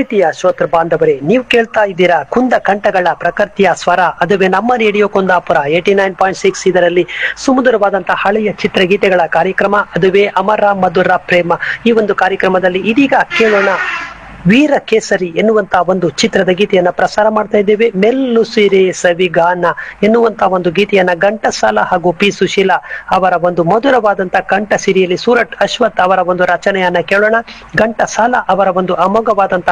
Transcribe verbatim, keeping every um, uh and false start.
ಪ್ರೀತಿಯ ಶ್ರೋತೃ ಬಾಂಧವರೇ, ನೀವು ಕೇಳ್ತಾ ಇದ್ದೀರಾ ಕುಂದ ಕಂಠಗಳ ಪ್ರಕೃತಿಯ ಸ್ವರ, ಅದುವೇ ನಮ್ಮ radio Kundapura eighty nine point six. ಇದರಲ್ಲಿ ಸುಮಧುರವಾದಂತಹ ಹಳೆಯ ಚಿತ್ರಗೀತೆಗಳ ಕಾರ್ಯಕ್ರಮ, ಅದುವೇ ಅಮರ ಮಧುರ ಪ್ರೇಮ. ಈ ಒಂದು ಕಾರ್ಯಕ್ರಮದಲ್ಲಿ ಇದೀಗ ಕೇಳೋಣ ವೀರ ಕೇಸರಿ ಎನ್ನುವಂತ ಒಂದು ಚಿತ್ರದ ಗೀತೆಯನ್ನ ಪ್ರಸಾರ ಮಾಡ್ತಾ ಇದ್ದೇವೆ. ಮೆಲ್ಲು ಸಿರೆ ಸವಿಗಾನ ಎನ್ನುವಂತ ಒಂದು ಗೀತೆಯನ್ನ ಘಂಟಸಾಲ ಹಾಗೂ ಪಿ ಸುಶೀಲಾ ಅವರ ಒಂದು ಮಧುರವಾದಂತಹ ಕಂಠ ಸಿರಿಯಲ್ಲಿ ಸೂರಟ್ ಅಶ್ವಥ್ ಅವರ ಒಂದು ರಚನೆಯನ್ನ ಕೇಳೋಣ. ಘಂಟಸಾಲ ಅವರ ಒಂದು ಅಮೋಘವಾದಂತಹ